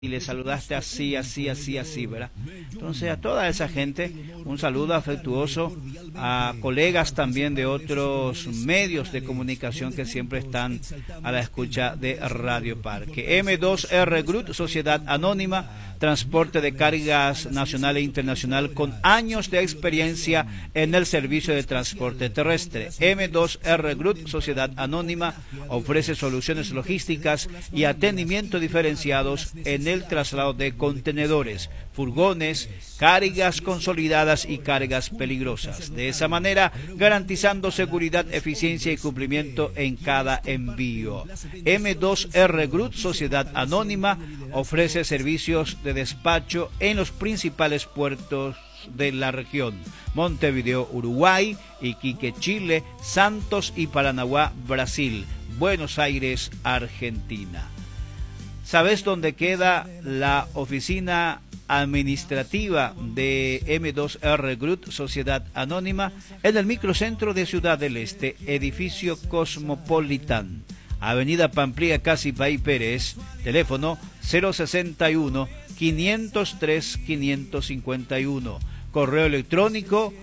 y le saludaste así, ¿verdad? Entonces a toda esa gente, un saludo afectuoso, a colegas también de otros medios de comunicación que siempre están a la escucha de Radio Parque. M2R Group, Sociedad Anónima, transporte de cargas nacional e internacional con años de experiencia en el servicio de transporte terrestre. M2R Group, Sociedad Anónima, ofrece soluciones logísticas y atendimiento diferenciados en el traslado de contenedores, furgones, cargas consolidadas y cargas peligrosas. De esa manera, garantizando seguridad, eficiencia y cumplimiento en cada envío. M2R Group, Sociedad Anónima, ofrece servicios de despacho en los principales puertos de la región: Montevideo, Uruguay; Iquique, Chile; Santos y Paranaguá, Brasil; Buenos Aires, Argentina. ¿Sabes dónde queda la oficina administrativa de M2R Group, Sociedad Anónima? En el microcentro de Ciudad del Este, edificio Cosmopolitan, Avenida Pamplía, Casi Pay Pérez, teléfono 061 503 551, correo electrónico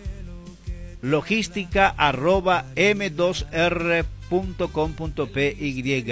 logística@m2r.com.py,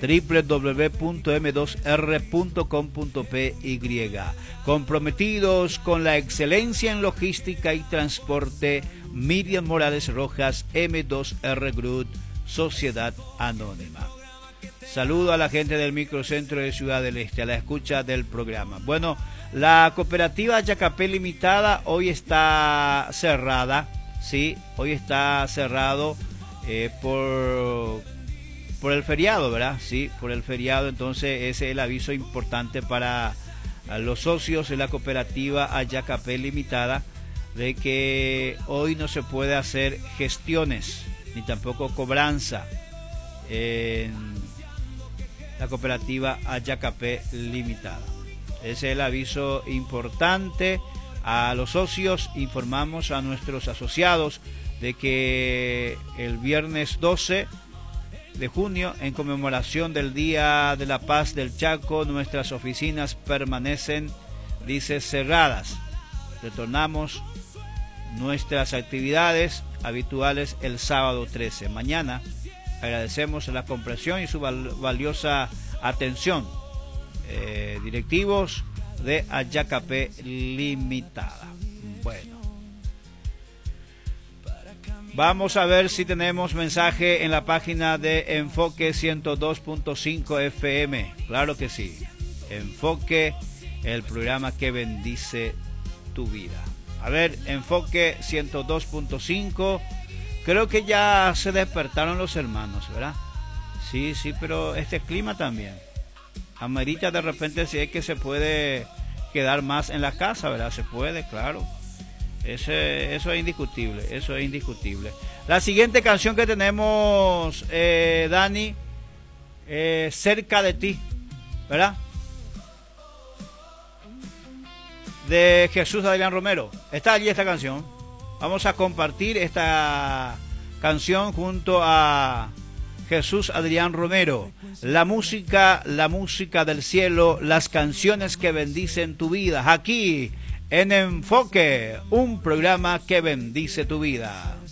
www.m2r.com.py. Comprometidos con la excelencia en logística y transporte, Miriam Morales Rojas, M2R Group, Sociedad Anónima. Saludo a la gente del microcentro de Ciudad del Este, a la escucha del programa. Bueno, la cooperativa Yacapé Limitada hoy está cerrada, sí, hoy está cerrado por el feriado, ¿verdad? Sí, por el feriado. Entonces ese es el aviso importante para los socios de la cooperativa Yacapé Limitada, de que hoy no se puede hacer gestiones ni tampoco cobranza en la cooperativa Yacapé Limitada. Ese es el aviso importante a los socios. Informamos a nuestros asociados de que el viernes 12 de junio, en conmemoración del Día de la Paz del Chaco, nuestras oficinas permanecen, dice, cerradas. Retornamos nuestras actividades habituales el sábado 13. Mañana agradecemos la comprensión y su valiosa atención. Directivos de Yacapé Limitada. Bueno, vamos a ver si tenemos mensaje en la página de Enfoque 102.5 FM. Claro que sí. Enfoque, el programa que bendice tu vida. A ver, Enfoque 102.5. Creo que ya se despertaron los hermanos, ¿verdad? Sí, pero este clima también amerita de repente, si es que se puede quedar más en la casa, ¿verdad? Se puede, claro. Eso es indiscutible, eso es indiscutible. La siguiente canción que tenemos, Dani, Cerca de ti, ¿verdad? De Jesús Adrián Romero. Está allí esta canción. Vamos a compartir esta canción junto a Jesús Adrián Romero. La música del cielo, las canciones que bendicen tu vida. Aquí en Enfoque, un programa que bendice tu vida.